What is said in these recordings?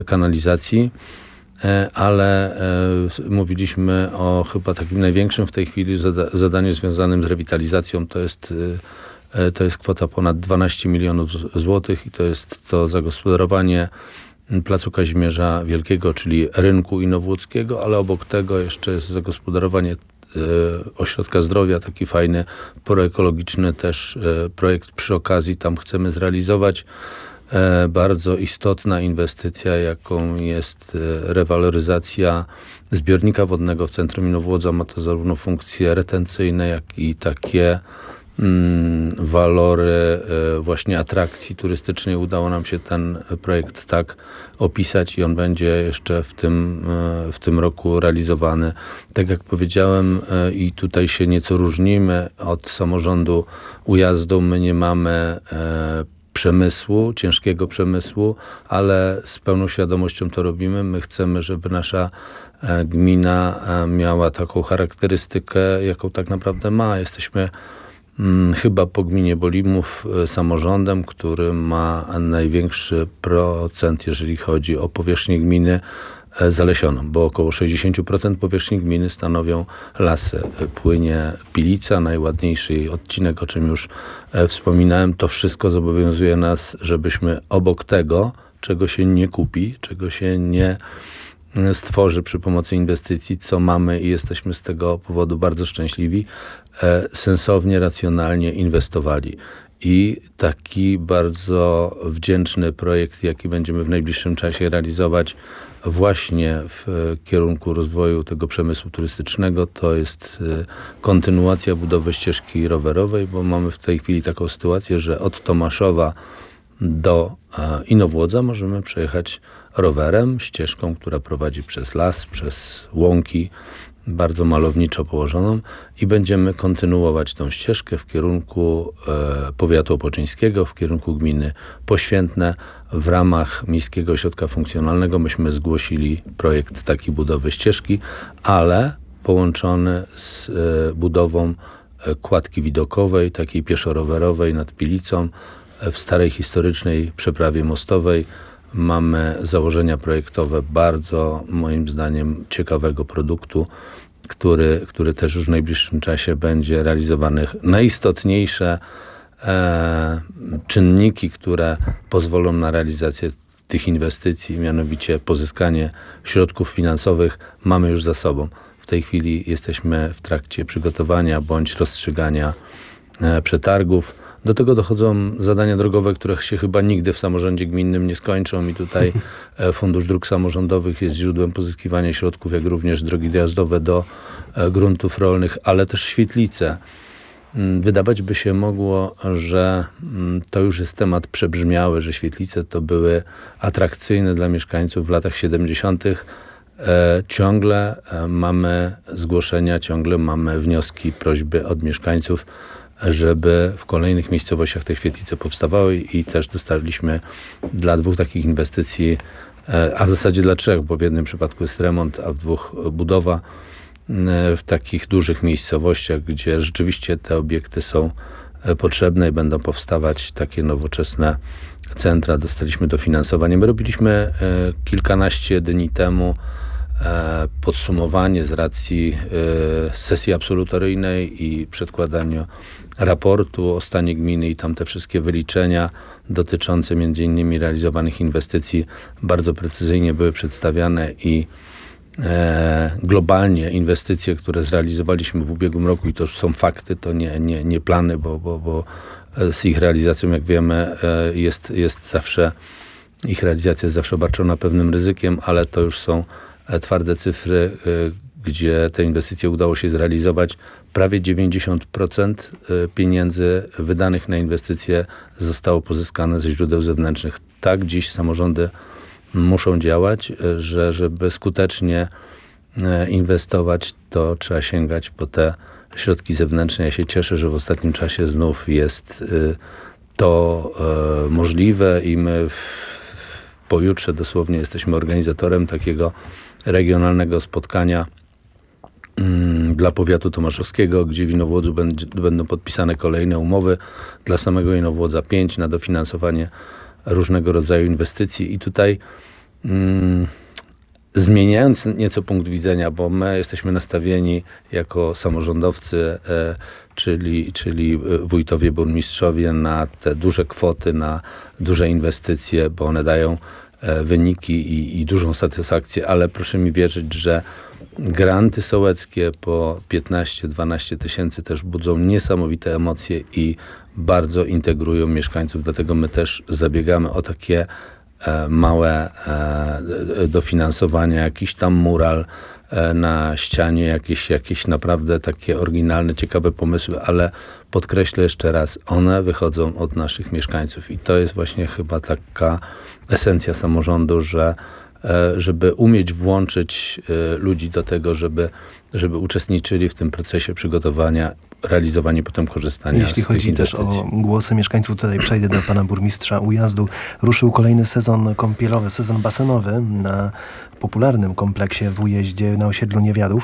kanalizacji, ale mówiliśmy o chyba takim największym w tej chwili zadaniu związanym z rewitalizacją. To jest kwota ponad 12 milionów złotych i to jest to zagospodarowanie Placu Kazimierza Wielkiego, czyli rynku inowłódzkiego, ale obok tego jeszcze jest zagospodarowanie ośrodka zdrowia, taki fajny, proekologiczny też projekt przy okazji. Tam chcemy zrealizować bardzo istotna inwestycja, jaką jest rewaloryzacja zbiornika wodnego w centrum Inowłodza. Ma to zarówno funkcje retencyjne, jak i takie walory właśnie atrakcji turystycznej. Udało nam się ten projekt tak opisać i on będzie jeszcze w tym roku realizowany. Tak jak powiedziałem, i tutaj się nieco różnimy od samorządu Ujazdu. My nie mamy przemysłu, ciężkiego przemysłu, ale z pełną świadomością to robimy. My chcemy, żeby nasza gmina miała taką charakterystykę, jaką tak naprawdę ma. Jesteśmy chyba po gminie Bolimów samorządem, który ma największy procent, jeżeli chodzi o powierzchnię gminy zalesioną, bo około 60% powierzchni gminy stanowią lasy. Płynie Pilica, najładniejszy jej odcinek, o czym już wspominałem. To wszystko zobowiązuje nas, żebyśmy obok tego, czego się nie kupi, czego się nie stworzy przy pomocy inwestycji, co mamy i jesteśmy z tego powodu bardzo szczęśliwi, sensownie, racjonalnie inwestowali. I taki bardzo wdzięczny projekt, jaki będziemy w najbliższym czasie realizować właśnie w kierunku rozwoju tego przemysłu turystycznego, to jest kontynuacja budowy ścieżki rowerowej, bo mamy w tej chwili taką sytuację, że od Tomaszowa do Inowłodza możemy przejechać rowerem, ścieżką, która prowadzi przez las, przez łąki, bardzo malowniczo położoną, i będziemy kontynuować tą ścieżkę w kierunku powiatu opoczyńskiego, w kierunku gminy Poświętne. W ramach Miejskiego Ośrodka Funkcjonalnego myśmy zgłosili projekt takiej budowy ścieżki, ale połączony z budową kładki widokowej, takiej pieszo-rowerowej nad Pilicą, w starej historycznej przeprawie mostowej. Mamy założenia projektowe bardzo, moim zdaniem, ciekawego produktu, który też już w najbliższym czasie będzie realizowany. Najistotniejsze czynniki, które pozwolą na realizację tych inwestycji, mianowicie pozyskanie środków finansowych, mamy już za sobą. W tej chwili jesteśmy w trakcie przygotowania bądź rozstrzygania przetargów. Do tego dochodzą zadania drogowe, które się chyba nigdy w samorządzie gminnym nie skończą i tutaj Fundusz Dróg Samorządowych jest źródłem pozyskiwania środków, jak również drogi dojazdowe do gruntów rolnych, ale też świetlice. Wydawać by się mogło, że to już jest temat przebrzmiały, że świetlice to były atrakcyjne dla mieszkańców w latach 70. Ciągle mamy zgłoszenia, ciągle mamy wnioski, prośby od mieszkańców, żeby w kolejnych miejscowościach te świetlice powstawały, i też dostaliśmy dla 2 takich inwestycji, a w zasadzie dla 3, bo w jednym przypadku jest remont, a w 2 budowa, w takich dużych miejscowościach, gdzie rzeczywiście te obiekty są potrzebne i będą powstawać takie nowoczesne centra. Dostaliśmy dofinansowanie. My robiliśmy kilkanaście dni temu podsumowanie z racji sesji absolutoryjnej i przedkładania raportu o stanie gminy, i tam te wszystkie wyliczenia dotyczące m.in. realizowanych inwestycji bardzo precyzyjnie były przedstawiane i globalnie inwestycje, które zrealizowaliśmy w ubiegłym roku, i to już są fakty, to nie plany, bo z ich realizacją, jak wiemy, jest zawsze, ich realizacja jest zawsze obarczona pewnym ryzykiem, ale to już są twarde cyfry, gdzie te inwestycje udało się zrealizować. Prawie 90% pieniędzy wydanych na inwestycje zostało pozyskane ze źródeł zewnętrznych. Tak dziś samorządy muszą działać, że żeby skutecznie inwestować, to trzeba sięgać po te środki zewnętrzne. Ja się cieszę, że w ostatnim czasie znów jest to możliwe i my pojutrze dosłownie jesteśmy organizatorem takiego regionalnego spotkania dla powiatu tomaszowskiego, gdzie w Inowłodzu będą podpisane kolejne umowy dla samego Inowłodza, 5 na dofinansowanie różnego rodzaju inwestycji. I tutaj zmieniając nieco punkt widzenia, bo my jesteśmy nastawieni jako samorządowcy, czyli wójtowie, burmistrzowie, na te duże kwoty, na duże inwestycje, bo one dają wyniki i dużą satysfakcję, ale proszę mi wierzyć, że granty sołeckie po 15-12 tysięcy też budzą niesamowite emocje i bardzo integrują mieszkańców, dlatego my też zabiegamy o takie małe dofinansowania, jakiś tam mural na ścianie, jakieś naprawdę takie oryginalne, ciekawe pomysły, ale podkreślę jeszcze raz, one wychodzą od naszych mieszkańców i to jest właśnie chyba taka esencja samorządu, żeby umieć włączyć ludzi do tego, żeby uczestniczyli w tym procesie przygotowania, realizowania, potem korzystania z tych Jeśli chodzi też o głosy mieszkańców, tutaj przejdę do pana burmistrza Ujazdu. Ruszył kolejny sezon kąpielowy, sezon basenowy na popularnym kompleksie w Ujeździe na osiedlu Niewiadów.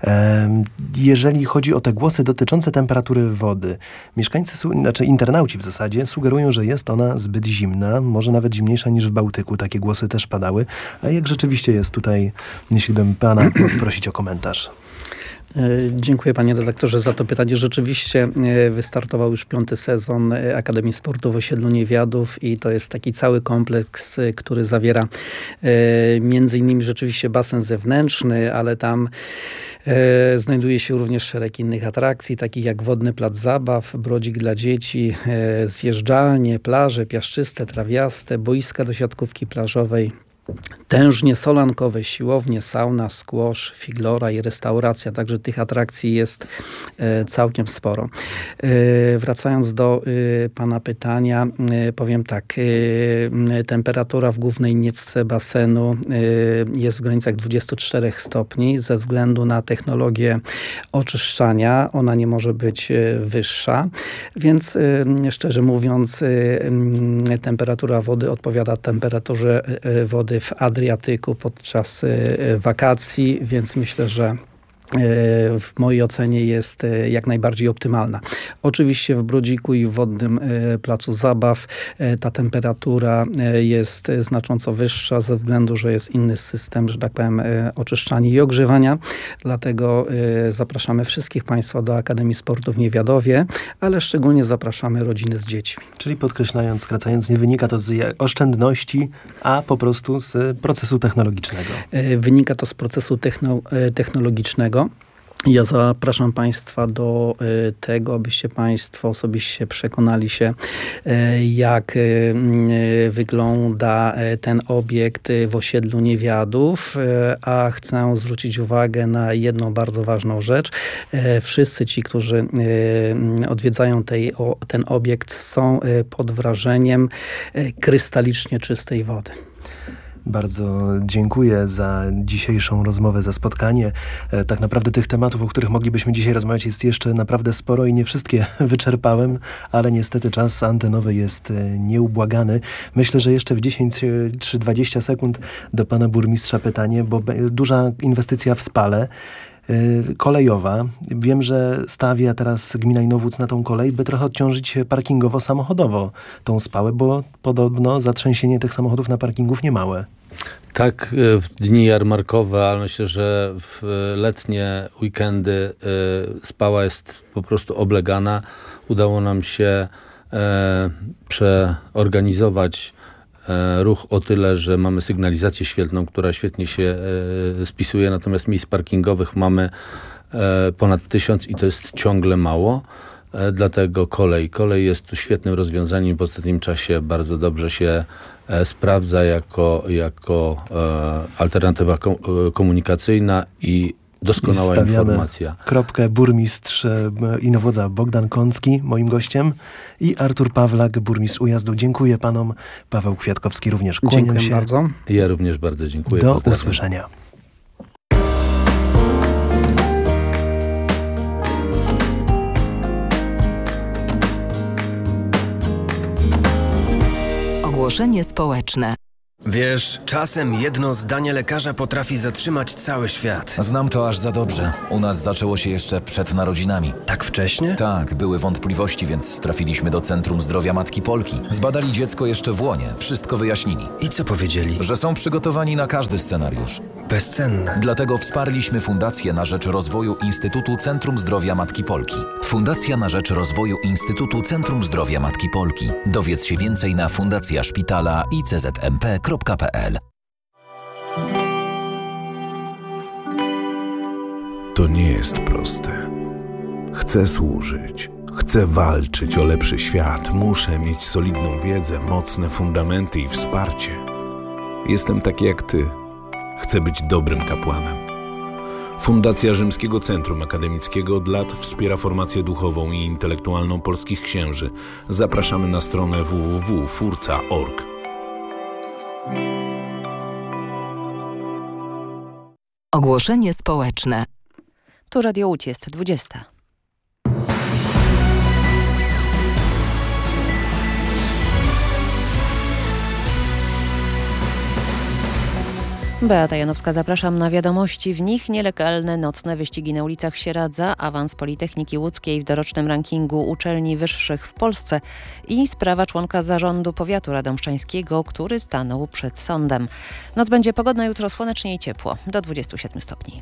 Jeżeli chodzi o te głosy dotyczące temperatury wody, internauci w zasadzie sugerują, że jest ona zbyt zimna, może nawet zimniejsza niż w Bałtyku. Takie głosy też padały. A jak rzeczywiście jest tutaj, jeśli bym pana prosić o komentarz? Dziękuję panie redaktorze za to pytanie. Rzeczywiście wystartował już 5. sezon Akademii Sportu w osiedlu Niewiadów i to jest taki cały kompleks, który zawiera między innymi rzeczywiście basen zewnętrzny, ale tam znajduje się również szereg innych atrakcji, takich jak wodny plac zabaw, brodzik dla dzieci, zjeżdżalnie, plaże piaszczyste, trawiaste, boiska do siatkówki plażowej, tężnie solankowe, siłownie, sauna, squash, figlora i restauracja. Także tych atrakcji jest całkiem sporo. Wracając do pana pytania, powiem tak. Temperatura w głównej niecce basenu jest w granicach 24 stopni. Ze względu na technologię oczyszczania ona nie może być wyższa. Więc szczerze mówiąc temperatura wody odpowiada temperaturze wody w Adriatyku podczas wakacji, więc myślę, że w mojej ocenie jest jak najbardziej optymalna. Oczywiście w Brodziku i w wodnym placu zabaw ta temperatura jest znacząco wyższa ze względu, że jest inny system, że tak powiem, oczyszczania i ogrzewania. Dlatego zapraszamy wszystkich państwa do Akademii Sportu w Niewiadowie, ale szczególnie zapraszamy rodziny z dziećmi. Czyli podkreślając, skracając, nie wynika to z oszczędności, a po prostu z procesu technologicznego. Wynika to z procesu technologicznego. Ja zapraszam państwa do tego, abyście państwo osobiście przekonali się, jak wygląda ten obiekt w osiedlu Niewiadów, a chcę zwrócić uwagę na jedną bardzo ważną rzecz. Wszyscy ci, którzy odwiedzają ten obiekt, są pod wrażeniem krystalicznie czystej wody. Bardzo dziękuję za dzisiejszą rozmowę, za spotkanie. Tak naprawdę tych tematów, o których moglibyśmy dzisiaj rozmawiać, jest jeszcze naprawdę sporo i nie wszystkie wyczerpałem, ale niestety czas antenowy jest nieubłagany. Myślę, że jeszcze w 10 czy 20 sekund do pana burmistrza pytanie, bo duża inwestycja w Spale kolejowa. Wiem, że stawia teraz gmina Inowłódz na tą kolej, by trochę odciążyć parkingowo-samochodowo tą Spałę, bo podobno zatrzęsienie tych samochodów na parkingów niemałe. Tak, w dni jarmarkowe, ale myślę, że w letnie weekendy Spała jest po prostu oblegana. Udało nam się przeorganizować ruch o tyle, że mamy sygnalizację świetlną, która świetnie się spisuje, natomiast miejsc parkingowych mamy ponad 1000 i to jest ciągle mało. Dlatego kolej jest tu świetnym rozwiązaniem. W ostatnim czasie bardzo dobrze się sprawdza jako alternatywa komunikacyjna i doskonała informacja. Kropkę. Burmistrz Inowłodza Bogdan Kącki, moim gościem, i Artur Pawlak, burmistrz Ujazdu. Dziękuję panom. Paweł Kwiatkowski również. Kłaniam Dziękuję się. bardzo. Ja również bardzo dziękuję. Do Pozdrawiam. usłyszenia. Ogłoszenie społeczne. Wiesz, czasem jedno zdanie lekarza potrafi zatrzymać cały świat. Znam to aż za dobrze. U nas zaczęło się jeszcze przed narodzinami. Tak wcześnie? Tak, były wątpliwości, więc trafiliśmy do Centrum Zdrowia Matki Polki. Zbadali dziecko jeszcze w łonie, wszystko wyjaśnili. I co powiedzieli? Że są przygotowani na każdy scenariusz. Bezcenne. Dlatego wsparliśmy Fundację na rzecz rozwoju Instytutu Centrum Zdrowia Matki Polki. Fundacja na rzecz rozwoju Instytutu Centrum Zdrowia Matki Polki. Dowiedz się więcej na fundacjaszpitala.iczmp.pl. To nie jest proste. Chcę służyć, chcę walczyć o lepszy świat, muszę mieć solidną wiedzę, mocne fundamenty i wsparcie. Jestem taki jak ty. Chcę być dobrym kapłanem. Fundacja Rzymskiego Centrum Akademickiego od lat wspiera formację duchową i intelektualną polskich księży. Zapraszamy na stronę www.furca.org. Ogłoszenie społeczne. Tu Radio Łódź, jest 20. Beata Janowska, zapraszam na wiadomości. W nich nielegalne nocne wyścigi na ulicach Sieradza, awans Politechniki Łódzkiej w dorocznym rankingu uczelni wyższych w Polsce i sprawa członka zarządu powiatu radomszczańskiego, który stanął przed sądem. Noc będzie pogodna, jutro słonecznie i ciepło, do 27 stopni.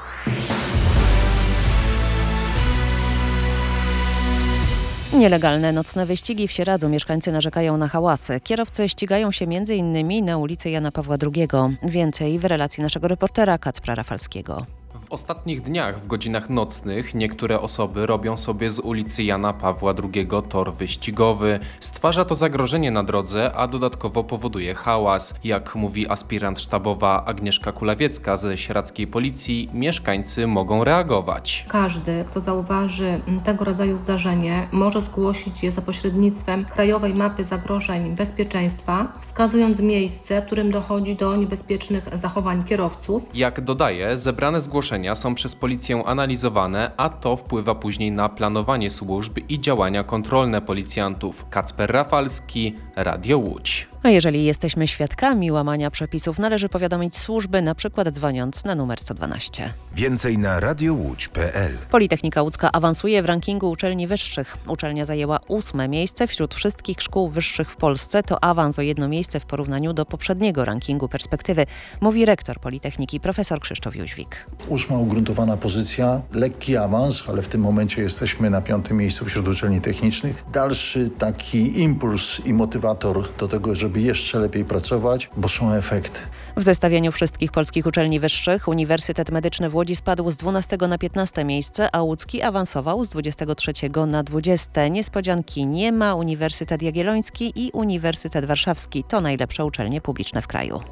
Nielegalne nocne wyścigi w Sieradzu. Mieszkańcy narzekają na hałasy. Kierowcy ścigają się m.in. na ulicy Jana Pawła II. Więcej w relacji naszego reportera Kacpra Rafalskiego. W ostatnich dniach w godzinach nocnych niektóre osoby robią sobie z ulicy Jana Pawła II tor wyścigowy. Stwarza to zagrożenie na drodze, a dodatkowo powoduje hałas. Jak mówi aspirant sztabowa Agnieszka Kulawiecka ze sieradzkiej policji, mieszkańcy mogą reagować. Każdy, kto zauważy tego rodzaju zdarzenie, może zgłosić je za pośrednictwem Krajowej Mapy Zagrożeń Bezpieczeństwa, wskazując miejsce, w którym dochodzi do niebezpiecznych zachowań kierowców. Jak dodaje, zebrane zgłoszenia są przez policję analizowane, a to wpływa później na planowanie służb i działania kontrolne policjantów. Kacper Rafalski, Radio Łódź. A jeżeli jesteśmy świadkami łamania przepisów, należy powiadomić służby, na przykład dzwoniąc na numer 112. Więcej na radiołódź.pl. Politechnika Łódzka awansuje w rankingu uczelni wyższych. Uczelnia zajęła 8. miejsce wśród wszystkich szkół wyższych w Polsce. To awans o 1 miejsce w porównaniu do poprzedniego rankingu Perspektywy, mówi rektor Politechniki profesor Krzysztof Jóźwik. 8. ugruntowana pozycja, lekki awans, ale w tym momencie jesteśmy na 5. miejscu wśród uczelni technicznych. Dalszy taki impuls i motywator do tego, żeby jeszcze lepiej pracować, bo są efekty. W zestawieniu wszystkich polskich uczelni wyższych Uniwersytet Medyczny w Łodzi spadł z 12 na 15 miejsce, a łódzki awansował z 23 na 20. Niespodzianki nie ma. Uniwersytet Jagielloński i Uniwersytet Warszawski to najlepsze uczelnie publiczne w kraju.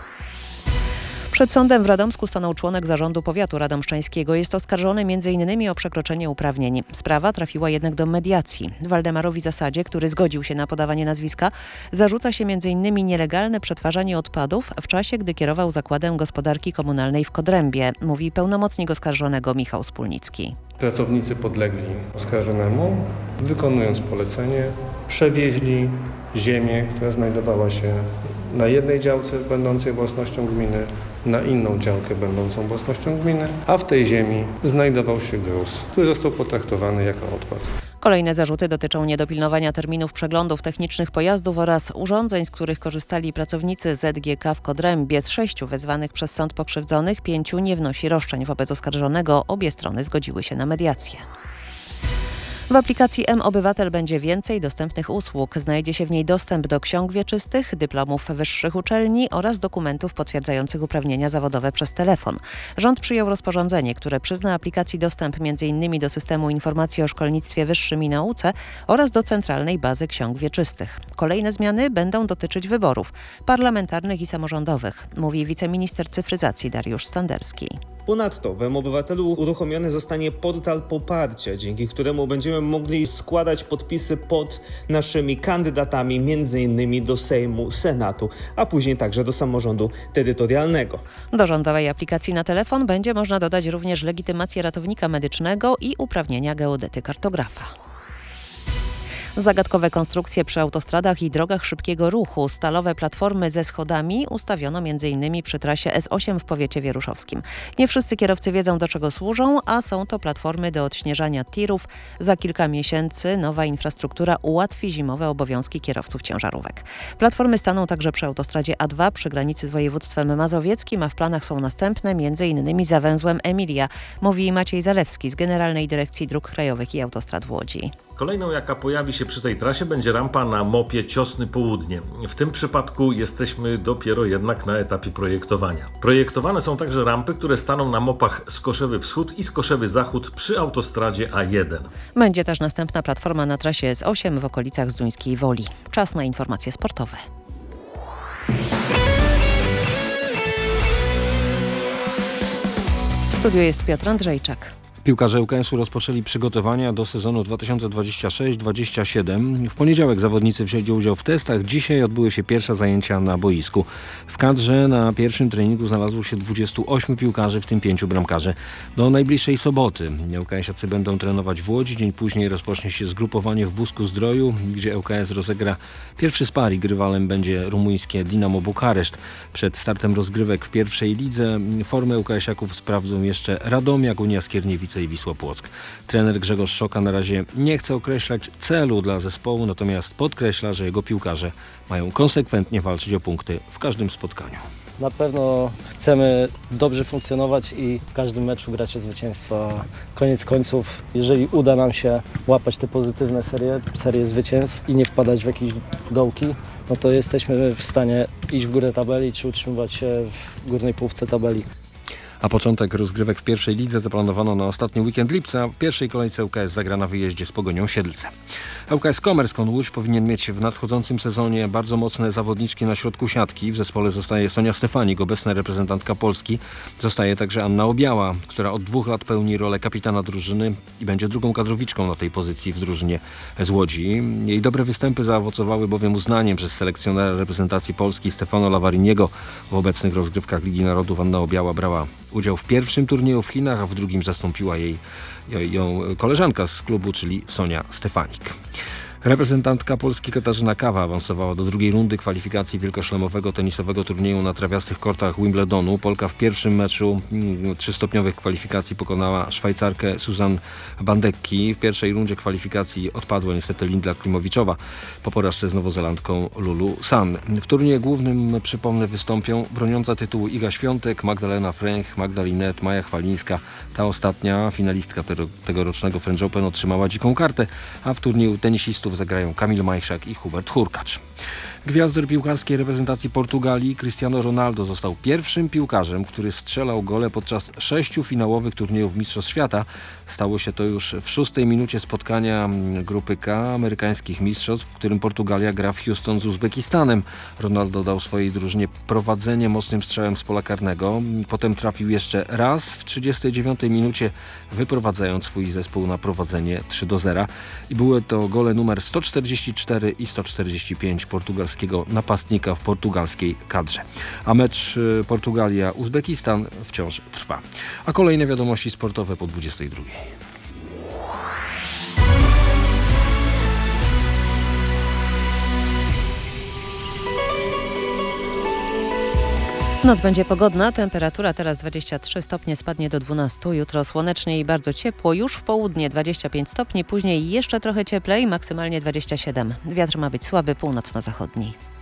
Przed sądem w Radomsku stanął członek zarządu powiatu radomszczańskiego. Jest oskarżony m.in. o przekroczenie uprawnień. Sprawa trafiła jednak do mediacji. Waldemarowi Zasadzie, który zgodził się na podawanie nazwiska, zarzuca się m.in. nielegalne przetwarzanie odpadów w czasie, gdy kierował Zakładem Gospodarki Komunalnej w Kodrębie, mówi pełnomocnik oskarżonego Michał Spólnicki. Pracownicy podlegli oskarżonemu, wykonując polecenie, przewieźli ziemię, która znajdowała się na jednej działce będącej własnością gminy, na inną działkę będącą własnością gminy, a w tej ziemi znajdował się gruz, który został potraktowany jako odpad. Kolejne zarzuty dotyczą niedopilnowania terminów przeglądów technicznych pojazdów oraz urządzeń, z których korzystali pracownicy ZGK w Kodrębie. Z 6 wezwanych przez sąd pokrzywdzonych 5 nie wnosi roszczeń wobec oskarżonego. Obie strony zgodziły się na mediację. W aplikacji mObywatel będzie więcej dostępnych usług. Znajdzie się w niej dostęp do ksiąg wieczystych, dyplomów wyższych uczelni oraz dokumentów potwierdzających uprawnienia zawodowe przez telefon. Rząd przyjął rozporządzenie, które przyzna aplikacji dostęp m.in. do systemu informacji o szkolnictwie wyższym i nauce oraz do centralnej bazy ksiąg wieczystych. Kolejne zmiany będą dotyczyć wyborów parlamentarnych i samorządowych, mówi wiceminister cyfryzacji Dariusz Standerski. Ponadto w mObywatelu uruchomiony zostanie portal poparcia, dzięki któremu będziemy mogli składać podpisy pod naszymi kandydatami m.in. do Sejmu, Senatu, a później także do samorządu terytorialnego. Do rządowej aplikacji na telefon będzie można dodać również legitymację ratownika medycznego i uprawnienia geodety kartografa. Zagadkowe konstrukcje przy autostradach i drogach szybkiego ruchu. Stalowe platformy ze schodami ustawiono m.in. przy trasie S8 w powiecie wieruszowskim. Nie wszyscy kierowcy wiedzą, do czego służą, a są to platformy do odśnieżania tirów. Za kilka miesięcy nowa infrastruktura ułatwi zimowe obowiązki kierowców ciężarówek. Platformy staną także przy autostradzie A2 przy granicy z województwem mazowieckim, a w planach są następne m.in. za węzłem Emilia, mówi Maciej Zalewski z Generalnej Dyrekcji Dróg Krajowych i Autostrad w Łodzi. Kolejną, jaka pojawi się przy tej trasie, będzie rampa na mopie Ciosny Południe. W tym przypadku jesteśmy dopiero jednak na etapie projektowania. Projektowane są także rampy, które staną na mopach Skoszewy Wschód i Skoszewy Zachód przy autostradzie A1. Będzie też następna platforma na trasie S8 w okolicach Zduńskiej Woli. Czas na informacje sportowe. W studiu jest Piotr Andrzejczak. Piłkarze ŁKS-u rozpoczęli przygotowania do sezonu 2026-27. W poniedziałek zawodnicy wzięli udział w testach. Dzisiaj odbyły się pierwsze zajęcia na boisku. W kadrze na pierwszym treningu znalazło się 28 piłkarzy, w tym 5 bramkarzy. Do najbliższej soboty ŁKS-iacy będą trenować w Łodzi. Dzień później rozpocznie się zgrupowanie w Busku-Zdroju, gdzie ŁKS rozegra pierwszy sparing. Rywalem będzie rumuńskie Dinamo Bukareszt. Przed startem rozgrywek w pierwszej lidze formę ŁKS-iaków sprawdzą jeszcze Radomia, Unia Skierniewice i Wisła Płock. Trener Grzegorz Szoka na razie nie chce określać celu dla zespołu, natomiast podkreśla, że jego piłkarze mają konsekwentnie walczyć o punkty w każdym spotkaniu. Na pewno chcemy dobrze funkcjonować i w każdym meczu grać o zwycięstwa. Koniec końców, jeżeli uda nam się łapać te pozytywne serie zwycięstw i nie wpadać w jakieś dołki, no to jesteśmy w stanie iść w górę tabeli czy utrzymywać się w górnej połówce tabeli. A początek rozgrywek w pierwszej lidze zaplanowano na ostatni weekend lipca. W pierwszej kolejce ŁKS zagra na wyjeździe z Pogonią Siedlce. ŁKS Komerskon Łódź powinien mieć w nadchodzącym sezonie bardzo mocne zawodniczki na środku siatki. W zespole zostaje Sonia Stefanik, obecna reprezentantka Polski. Zostaje także Anna Obiała, która od 2 lat pełni rolę kapitana drużyny i będzie drugą kadrowiczką na tej pozycji w drużynie z Łodzi. Jej dobre występy zaowocowały bowiem uznaniem przez selekcjonera reprezentacji Polski Stefano Lavariniego. W obecnych rozgrywkach Ligi Narodów Anna Obiała brała udział w pierwszym turnieju w Chinach, a w drugim zastąpiła ją koleżanka z klubu, czyli Sonia Stefanik. Reprezentantka Polski Katarzyna Kawa awansowała do drugiej rundy kwalifikacji wielkoszlemowego tenisowego turnieju na trawiastych kortach Wimbledonu. Polka w pierwszym meczu 3-stopniowych kwalifikacji pokonała Szwajcarkę Suzanne Bandecki. W pierwszej rundzie kwalifikacji odpadła niestety Lindla Klimowiczowa po porażce z Nowozelandką Lulu San. W turnieju głównym, przypomnę, wystąpią broniąca tytułu Iga Świątek, Magdalena Fręch, Magda Linette, Maja Chwalińska. Ta ostatnia, finalistka tegorocznego French Open, otrzymała dziką kartę, a w turnieju tenisistów zagrają Kamil Majchrzak i Hubert Hurkacz. Gwiazdor piłkarskiej reprezentacji Portugalii Cristiano Ronaldo został pierwszym piłkarzem, który strzelał gole podczas 6 finałowych turniejów Mistrzostw Świata. Stało się to już w 6. minucie spotkania grupy K amerykańskich mistrzostw, w którym Portugalia gra w Houston z Uzbekistanem. Ronaldo dał swojej drużynie prowadzenie mocnym strzałem z pola karnego. Potem trafił jeszcze raz w 39 minucie, wyprowadzając swój zespół na prowadzenie 3-0. I były to gole numer 144 i 145 portugalskiego napastnika w portugalskiej kadrze. A mecz Portugalia-Uzbekistan wciąż trwa. A kolejne wiadomości sportowe po 22. Noc będzie pogodna, temperatura teraz 23 stopnie, spadnie do 12. Jutro słonecznie i bardzo ciepło, już w południe 25 stopni, później jeszcze trochę cieplej, maksymalnie 27. Wiatr ma być słaby, północno-zachodni.